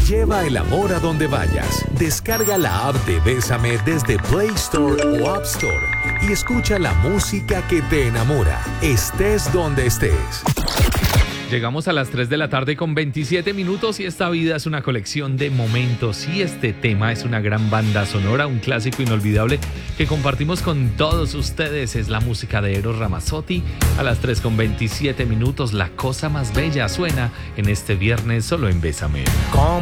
Lleva el amor a donde vayas. Descarga la app de Bésame desde Play Store o App Store y escucha la música que te enamora, estés donde estés. Llegamos a las 3 de la tarde con 27 minutos y esta vida es una colección de momentos y este tema es una gran banda sonora, un clásico inolvidable que compartimos con todos ustedes. Es la música de Eros Ramazzotti. A las 3 con 27 minutos, la cosa más bella suena en este viernes solo en Bésame. Como